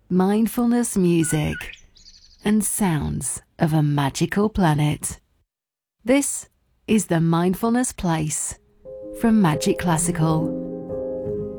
mindfulness music, and sounds of a magical planet. This is the Mindfulness Place from Magic Classical.